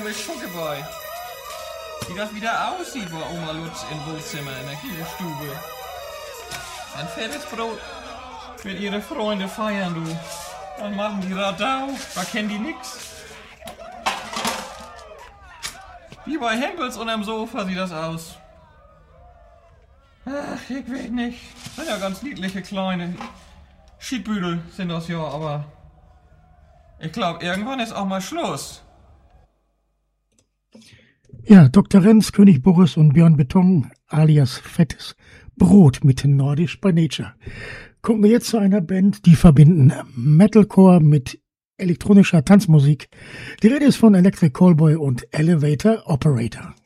halbe Schucke bei. Wie das wieder aussieht bei Oma Lutz im Wohnzimmer in der Kühlstube. Ein fettes Brot mit ihre Freunde feiern, du. Dann machen die Radau, da kennen die nix. Wie bei Hempels unterm Sofa sieht das aus. Ach, ich weiß nicht. Sind ja ganz niedliche kleine Schiedbüdel sind das ja, aber ich glaube, irgendwann ist auch mal Schluss. Ja, Dr. Renz, König Boris und Björn Beton alias Fettes Brot mit Nordisch by Nature. Kommen wir jetzt zu einer Band, die verbinden Metalcore mit elektronischer Tanzmusik. Die Rede ist von Electric Callboy und Elevator Operator.